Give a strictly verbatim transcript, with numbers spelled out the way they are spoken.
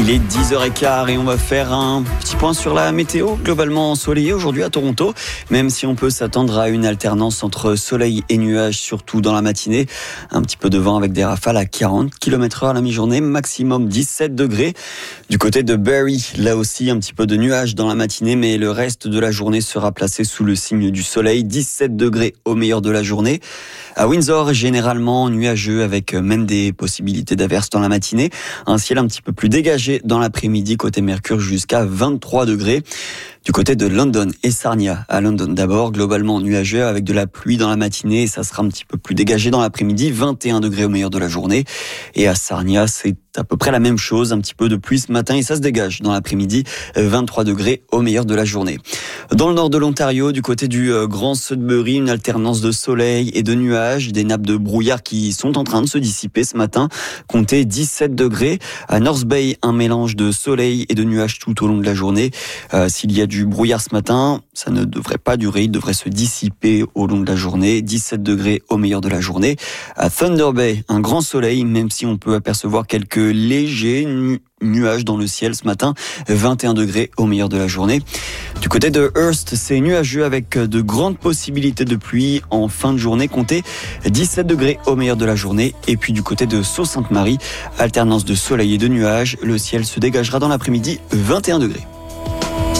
Il est dix heures quinze et on va faire un petit point sur la météo. Globalement ensoleillé aujourd'hui à Toronto, même si on peut s'attendre à une alternance entre soleil et nuages, surtout dans la matinée. Un petit peu de vent avec des rafales à quarante kilomètres heure à la mi-journée, maximum dix-sept degrés. Du côté de Barrie, là aussi un petit peu de nuages dans la matinée, mais le reste de la journée sera placé sous le signe du soleil. dix-sept degrés au meilleur de la journée. À Windsor, généralement nuageux avec même des possibilités d'averses dans la matinée. Un ciel un petit peu plus dégagé dans l'après-midi côté Mercure jusqu'à vingt-trois degrés. Du côté de London et Sarnia, à London d'abord, globalement nuageux avec de la pluie dans la matinée et ça sera un petit peu plus dégagé dans l'après-midi, vingt et un degrés au meilleur de la journée. Et à Sarnia, c'est à peu près la même chose, un petit peu de pluie ce matin et ça se dégage dans l'après-midi, vingt-trois degrés au meilleur de la journée. Dans le nord de l'Ontario, du côté du Grand Sudbury, une alternance de soleil et de nuages, des nappes de brouillard qui sont en train de se dissiper ce matin, comptez dix-sept degrés. À North Bay, un mélange de soleil et de nuages tout au long de la journée. Euh, s'il y a du brouillard ce matin, ça ne devrait pas durer, il devrait se dissiper au long de la journée, dix-sept degrés au meilleur de la journée. À Thunder Bay, un grand soleil, même si on peut apercevoir quelques légers nu- nuages dans le ciel ce matin, vingt et un degrés au meilleur de la journée. Du côté de Hearst, c'est nuageux avec de grandes possibilités de pluie en fin de journée, comptez dix-sept degrés au meilleur de la journée. Et puis du côté de Sault-Sainte-Marie, alternance de soleil et de nuages, le ciel se dégagera dans l'après-midi, vingt et un degrés.